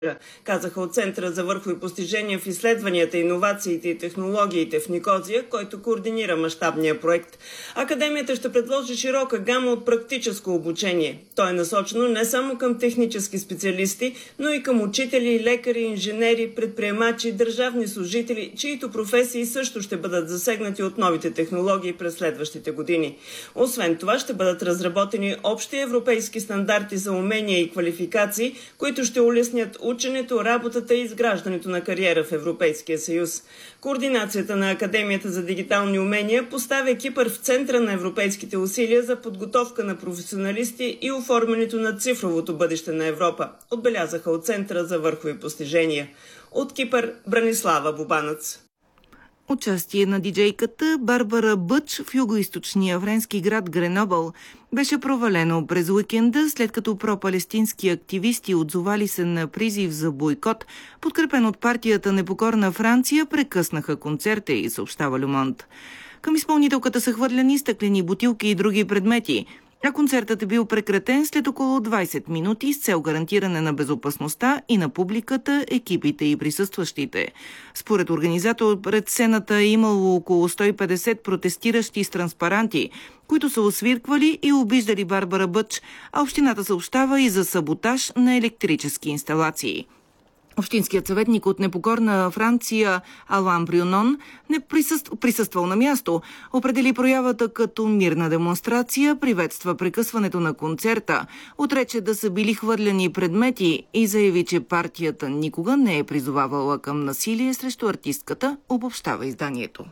казаха от Центъра за върхови постижения в изследванията, иновациите и технологиите в Никозия, който координира мащабния проект. Академията ще предложи широка гама от практическо обучение. То е насочено не само към технически специалисти, но и към учители, лекари, инженери, предприемачи, държавни служители, чието професии също ще бъдат засегнати от новите технологии през следващите години. Освен това ще бъдат разработени общи европейски стандарти за умения и квалификации, които ще улеснят ученето, работата и изграждането на кариера в Европейския съюз. Координацията на Академията за дигитални умения поставя Кипър в центъра на европейските усилия за подготовка на професионалисти и оформянето на цифровото бъдеще на Европа, отбелязаха от Центъра за върхови постижения. От Кипър Бранислава Бубанец. Участие на диджейката Барбара Бъч в югоизточния френски град Гренобъл беше провалено през уикенда, след като пропалестински активисти, отзовали се на призив за бойкот, подкрепен от партията Непокорна Франция, прекъснаха концерта и съобщава Ле Монд. Към изпълнителката са хвърляни стъклени бутилки и други предмети, а концертът е бил прекратен след около 20 минути с цел гарантиране на безопасността и на публиката, екипите и присъстващите. Според организатор, пред сцената е имало около 150 протестиращи с транспаранти, които са освирквали и обиждали Барбара Бъч, а общината съобщава и за саботаж на електрически инсталации. Общинският съветник от Непокорна Франция Алан Брюнон не присъствал на място, определи проявата като мирна демонстрация, приветства прекъсването на концерта, отрече да са били хвърляни предмети и заяви, че партията никога не е призовавала към насилие срещу артистката, обобщава изданието.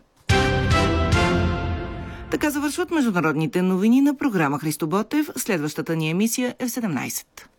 Така завършват международните новини на програма Христо Ботев. Следващата ни емисия е в 17.